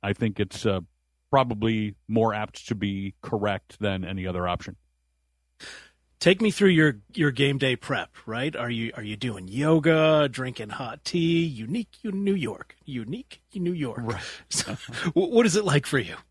I think it's probably more apt to be correct than any other option. Take me through your game day prep, right? Are you doing yoga, drinking hot tea? Unique New York. Right. So, what is it like for you?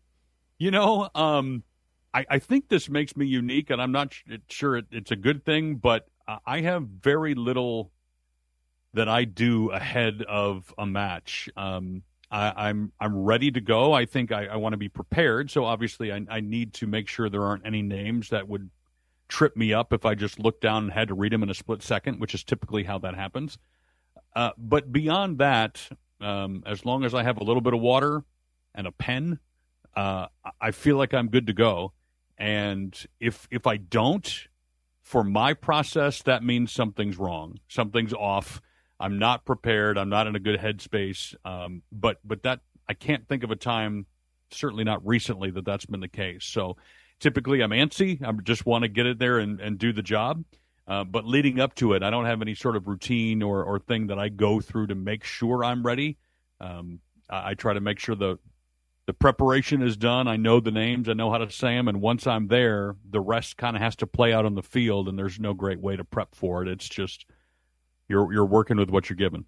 I think this makes me unique, and I'm not sure it's a good thing, but I have very little that I do ahead of a match. I'm ready to go. I think I want to be prepared, so obviously I need to make sure there aren't any names that would trip me up if I just looked down and had to read them in a split second, which is typically how that happens. But beyond that, as long as I have a little bit of water and a pen, I feel like I'm good to go. And if I don't, for my process, that means something's wrong. Something's off. I'm not prepared. I'm not in a good headspace. But that I can't think of a time, certainly not recently, that's been the case. So typically I'm antsy. I just want to get it there and do the job. But leading up to it, I don't have any sort of routine or thing that I go through to make sure I'm ready. I try to make sure the preparation is done. I know the names. I know how to say them. And once I'm there, the rest kind of has to play out on the field, and there's no great way to prep for it. It's just you're working with what you're given.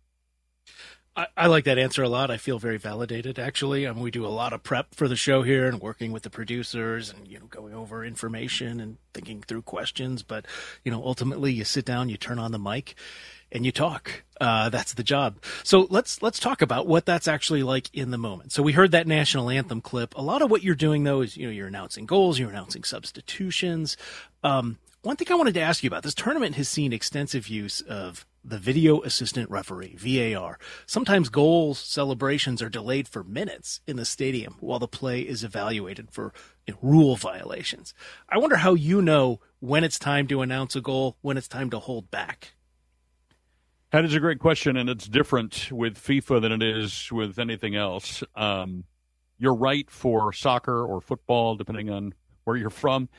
I like that answer a lot. I feel very validated, actually. We do a lot of prep for the show here and working with the producers and, going over information and thinking through questions. But, ultimately you sit down, you turn on the mic and you talk. That's the job. So let's talk about what that's actually like in the moment. So we heard that national anthem clip. A lot of what you're doing, though, is, you're announcing goals, you're announcing substitutions. One thing I wanted to ask you about, this tournament has seen extensive use of the video assistant referee, VAR. Sometimes goals celebrations are delayed for minutes in the stadium while the play is evaluated for rule violations. I wonder how you know when it's time to announce a goal, when it's time to hold back. That is a great question, and it's different with FIFA than it is with anything else. You're right for soccer or football, depending on where you're from.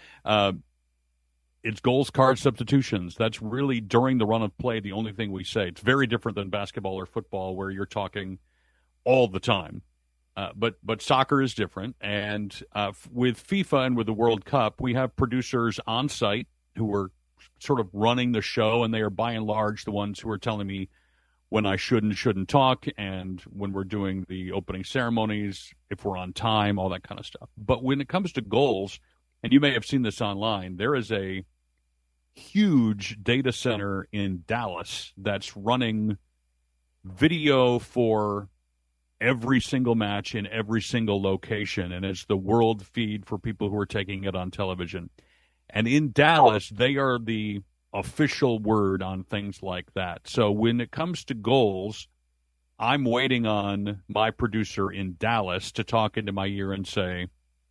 It's goals, cards, substitutions. That's really, during the run of play, the only thing we say. It's very different than basketball or football, where you're talking all the time. But soccer is different. And with FIFA and with the World Cup, we have producers on site who are sort of running the show, and they are by and large the ones who are telling me when I should and shouldn't talk, and when we're doing the opening ceremonies, if we're on time, all that kind of stuff. But when it comes to goals, and you may have seen this online, there is a huge data center in Dallas that's running video for every single match in every single location, and it's the world feed for people who are taking it on television. And in Dallas, they are the official word on things like that. So when it comes to goals, I'm waiting on my producer in Dallas to talk into my ear and say,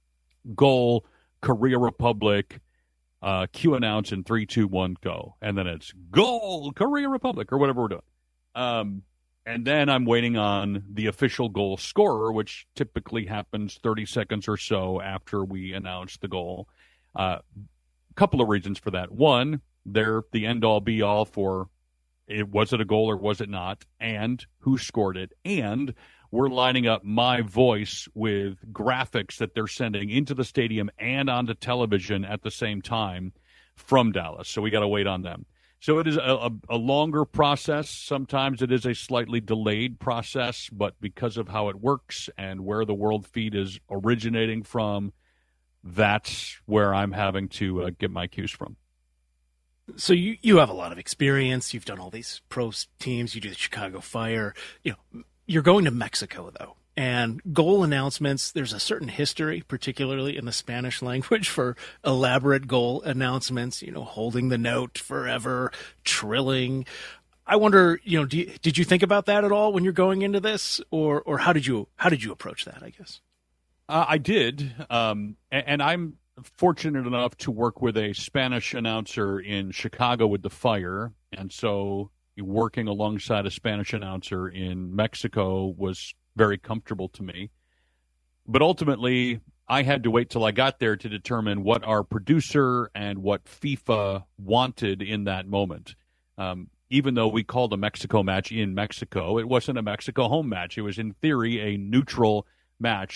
goal, Korea Republic, cue announce in 3, 2, 1, go. And then it's goal, Korea Republic, or whatever we're doing. And then I'm waiting on the official goal scorer, which typically happens 30 seconds or so after we announce the goal. Couple of reasons for that. One, they're the end-all, be-all for was it a goal or was it not, and who scored it. And we're lining up my voice with graphics that they're sending into the stadium and onto television at the same time from Dallas. So we got to wait on them. So it is a longer process. Sometimes it is a slightly delayed process, but because of how it works and where the world feed is originating from, that's where I'm having to get my cues from. So you have a lot of experience. You've done all these pro teams. You do the Chicago Fire. You're going to Mexico, though. And goal announcements, there's a certain history, particularly in the Spanish language, for elaborate goal announcements, holding the note forever, trilling. I wonder, did you think about that at all when you're going into this? Or how did you approach that, I guess? I did. And I'm fortunate enough to work with a Spanish announcer in Chicago with the Fire. And so working alongside a Spanish announcer in Mexico was very comfortable to me. But ultimately, I had to wait till I got there to determine what our producer and what FIFA wanted in that moment. Even though we called a Mexico match in Mexico, it wasn't a Mexico home match. It was, in theory, a neutral match